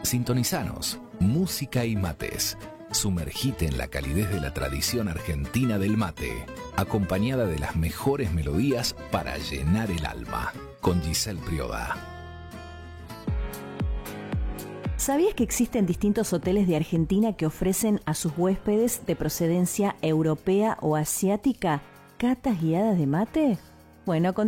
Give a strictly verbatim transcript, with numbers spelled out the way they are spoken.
Sintonizanos, música y mates. Sumergite en la calidez de la tradición argentina del mate, acompañada de las mejores melodías para llenar el alma. Con Giselle Prioda. ¿Sabías que existen distintos hoteles de Argentina que ofrecen a sus huéspedes de procedencia europea o asiática catas guiadas de mate? Bueno, a